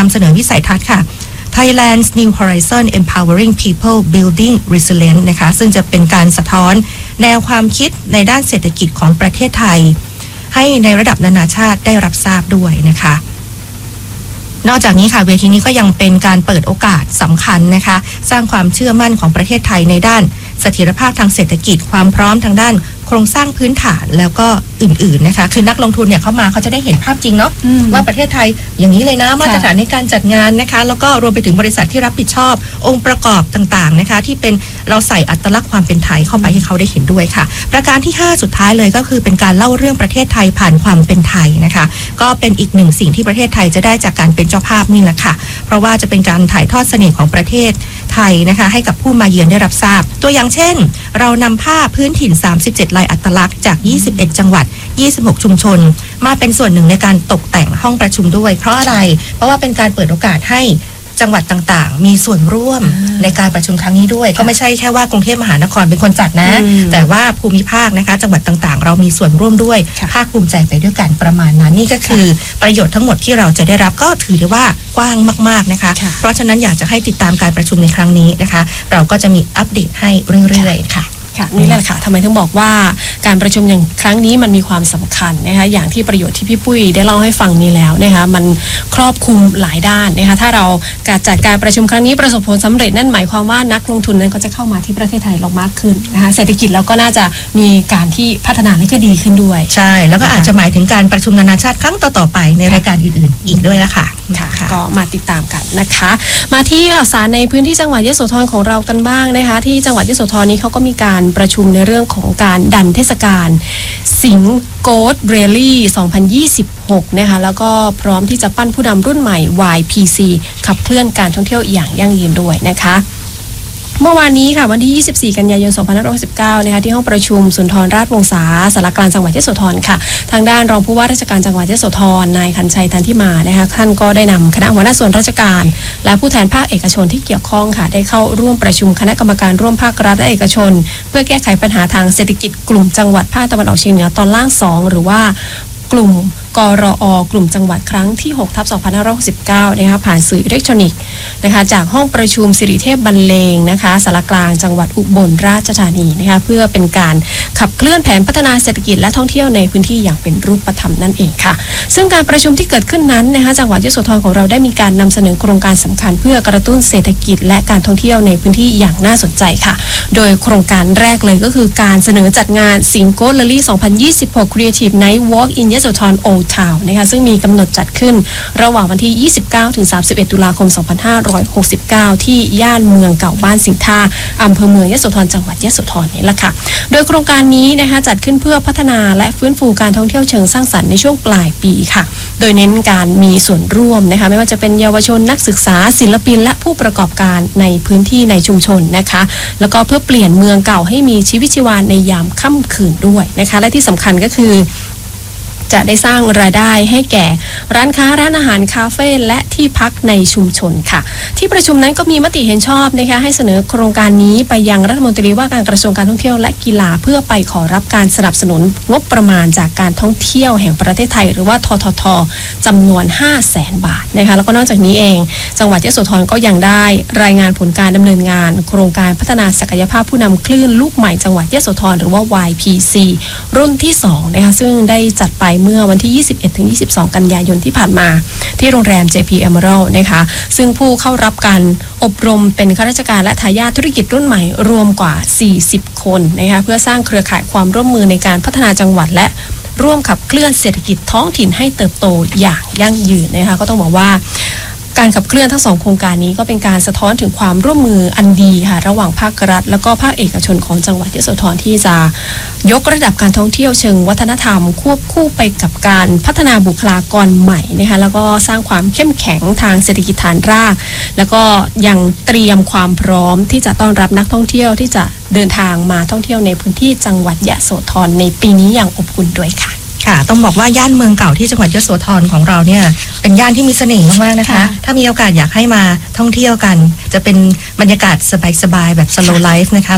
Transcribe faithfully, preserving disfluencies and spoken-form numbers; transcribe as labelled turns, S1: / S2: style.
S1: ำเสนอวิสัยทัศน์ค่ะ Thailand's New Horizon Empowering People Building Resilience นะคะซึ่งจะเป็นการสะท้อนแนวความคิดในด้านเศรษฐกิจของประเทศไทยให้ในระดับนานาชาติได้รับทราบด้วยนะคะนอกจากนี้ค่ะเวทีนี้ก็ยังเป็นการเปิดโอกาสสำคัญนะคะสร้างความเชื่อมั่นของประเทศไทยในด้านเสถียรภาพทางเศรษฐกิจความพร้อมทางด้านโครงสร้างพื้นฐานแล้วก็อื่นๆนะคะคือนักลงทุนเนี่ยเข้ามาเขาจะได้เห็นภาพจริงเนาะว่าประเทศไทยอย่างนี้เลยนะมาตรฐานในการจัดงานนะคะแล้วก็รวมไปถึงบริษัทที่รับผิดชอบองค์ประกอบต่างๆนะคะที่เป็นเราใส่อัตลักษณ์ความเป็นไทยเข้าไปให้เขาได้เห็นด้วยค่ะประการที่ห้าสุดท้ายเลยก็คือเป็นการเล่าเรื่องประเทศไทยผ่านความเป็นไทยนะคะก็เป็นอีกหนึ่งสิ่งที่ประเทศไทยจะได้จากการเป็นเจ้าภาพนี่แหละค่ะเพราะว่าจะเป็นการถ่ายทอดเสน่ห์ของประเทศไทยนะคะให้กับผู้มาเยือนได้รับทราบตัวอย่างเช่นเรานำภาพพื้นถิ่นสามสิบเจ็ดลายอัตลักษณ์จากยี่สิบเอ็ดจังหวัดยี่สิบหกชุมชนมาเป็นส่วนหนึ่งในการตกแต่งห้องประชุมด้วยเพราะอะไรเพราะว่าเป็นการเปิดโอกาสให้จังหวัดต่างๆมีส่วนร่วมในการประชุมครั้งนี้ด้วยก็ไม่ใช่แค่ว่ากรุงเทพมหานครเป็นคนจัดนะแต่ว่าภูมิภาคนะคะจังหวัดต่างๆเรามีส่วนร่วมด้วยภาคภูมิใจไปด้วยกันประมาณนั้นนี่ก็คือประโยชน์ทั้งหมดที่เราจะได้รับก็ถือได้ว่ากว้างมากๆนะคะเพราะฉะนั้นอยากจะให้ติดตามการประชุมในครั้งนี้นะคะเราก็จะมีอัปเดตให้เรื่อยๆค่ะ
S2: ค่ะนี่แหละค่ะทำไมถึงบอกว่าการประชุมอย่างครั้งนี้มันมีความสำคัญนะคะอย่างที่ประโยชน์ที่พี่ปุ้ยได้เล่าให้ฟังนี้แล้วนะคะมันครอบคลุมหลายด้านนะคะถ้าเราการจัดการประชุมครั้งนี้ประสบผลสำเร็จนั่นหมายความว่านักลงทุนนั้นก็จะเข้ามาที่ประเทศไทยเรามากขึ้นนะคะเศรษฐกิจเราก็น่าจะมีการที่พัฒนาและก็ดีขึ้นด้วย
S1: ใช่แล้วก็อาจจะหมายถึงการประชุมนานาชาติครั้งต่อๆไปในรายการอื่นๆอีกด้วยละค่ะ
S2: ก็มาติดตามกันนะคะมาที่ข่าวสารในพื้นที่จังหวัดยโสธรของเรากันบ้างนะคะที่จังหวัดยโสธรนี้เขาก็มีการประชุมในเรื่องของการดันเทศกาลสิงห์โกสต์เรลลี่สองพันยี่สิบหกนะคะแล้วก็พร้อมที่จะปั้นผู้นำรุ่นใหม่ วาย พี ซี ขับเคลื่อนการท่องเที่ยวอย่างยั่งยืนด้วยนะคะเมื่อวานนี้ค่ะวันที่ยี่สิบสี่กันยายนสองพันห้าร้อยหกสิบเก้านะคะที่ห้องประชุมสุนทรราชวงศาสารกลางจังหวัดยโสธรค่ะทางด้านรองผู้ว่าราชการจังหวัดยโสธรนายขันชัยทันทิมานะคะท่านก็ได้นำคณะหัวหน้าส่วนราชการและผู้แทนภาคเอกชนที่เกี่ยวข้องค่ะได้เข้าร่วมประชุมคณะกรรมการร่วมภาครัฐและเอกชนเพื่อแก้ไขปัญหาทางเศรษฐกิจกลุ่มจังหวัดภาคตะวันออกเฉียงเหนือตอนล่างสองหรือว่ากลุ่มกรอกลุ่มจังหวัดครั้งที่หกทับสองพันห้าร้อยหกสิบเก้านะคะผ่านสื่ออิเล็กทรอนิกส์นะคะจากห้องประชุมสิริเทพบรรเลงนะคะสารกลางจังหวัดอุบลราชธานีนะคะเพื่อเป็นการขับเคลื่อนแผนพัฒนาเศรษฐกิจและท่องเที่ยวในพื้นที่อย่างเป็นรูปธรรมนั่นเองค่ะซึ่งการประชุมที่เกิดขึ้นนั้นนะคะจังหวัดยโสธรของเราได้มีการนำเสนอโครงการสำคัญเพื่อกระตุ้นเศรษฐกิจและการท่องเที่ยวในพื้นที่อย่างน่าสนใจค่ะโดยโครงการแรกเลยก็คือการเสนอจัดงานสิงห์โกสต์เรลลี่สองพันยี่สิบหก Creative Night Walk in ยโสธร Old Town นะคะซึ่งมีกำหนดจัดขึ้นระหว่างวันที่ยี่สิบเก้าถึงสามสิบเอ็ดตุลาคมสองพันห้าร้อยหกสิบเก้าที่ย่านเมืองเก่าบ้านสิงห์ท่าอำเภอเมืองยโสธรจังหวัดยโสธรนี่แหละค่ะโดยโครงการนี้นะคะจัดขึ้นเพื่อพัฒนาและฟื้นฟูการท่องเที่ยวเชิงสร้างสรรค์ในช่วงปลายปีค่ะโดยเน้นการมีส่วนร่วมนะคะไม่ว่าจะเป็นเยาวชนนักศึกษาศิลปินและผู้ประกอบการในพื้นที่ในชุมชนนะคะแล้วก็เพื่อเปลี่ยนเมืองเก่าให้มีชีวิตชีวาในยามค่ำคืนด้วยนะคะและที่สำคัญก็คือจะได้สร้างรายได้ให้แก่ร้านค้าร้านอาหารคาเฟ่และที่พักในชุมชนค่ะที่ประชุมนั้นก็มีมติเห็นชอบนะคะให้เสนอโครงการนี้ไปยังรัฐมนตรีว่าการกระทรวงการท่องเที่ยวและกีฬาเพื่อไปขอรับการสนับสนุนงบประมาณจากการท่องเที่ยวแห่งประเทศไทยหรือว่าททท.จำนวน ห้าแสน บาทนะคะแล้วก็นอกจากนี้เองจังหวัดยโสธรก็ยังได้รายงานผลการดำเนินงานโครงการพัฒนาศักยภาพผู้นำคลื่นลูกใหม่จังหวัดยโสธรหรือว่า วาย พี ซี รุ่นที่สองนะคะซึ่งได้จัดไปเมื่อวันที่ยี่สิบเอ็ดถึงยี่สิบสองกันยายนที่ผ่านมาที่โรงแรม เจ พี Emerald นะคะซึ่งผู้เข้ารับการอบรมเป็นข้าราชการและทายาทธุรกิจรุ่นใหม่รวมกว่าสี่สิบคนนะคะเพื่อสร้างเครือข่ายความร่วมมือในการพัฒนาจังหวัดและร่วมขับเคลื่อนเศรษฐกิจท้องถิ่นให้เติบโตอย่างยั่งยืนนะคะก็ต้องบอกว่าการขับเคลื่อนทั้งสองโครงการนี้ก็เป็นการสะท้อนถึงความร่วมมืออันดีค่ะระหว่างภาครัฐแล้วก็ภาคเอกชนของจังหวัดยโสธรที่จะยกระดับการท่องเที่ยวเชิงวัฒนธรรมควบคู่ไปกับการพัฒนาบุคลากรใหม่นะคะแล้วก็สร้างความเข้มแข็งทางเศรษฐกิจฐานรากแล้วก็ยังเตรียมความพร้อมที่จะต้อนรับนักท่องเที่ยวที่จะเดินทางมาท่องเที่ยวในพื้นที่จังหวัดยโสธรในปีนี้อย่างอบอุ่นด้วยค่ะ
S1: ค่ะต้องบอกว่าย่านเมืองเก่าที่จังหวัดยโสธรของเราเนี่ยเป็นย่านที่มีเสน่ห์มากๆนะคะถ้ามีโอกาสอยากให้มาท่องเที่ยวกันจะเป็นบรรยากาศสบายๆแบบ slow life นะคะ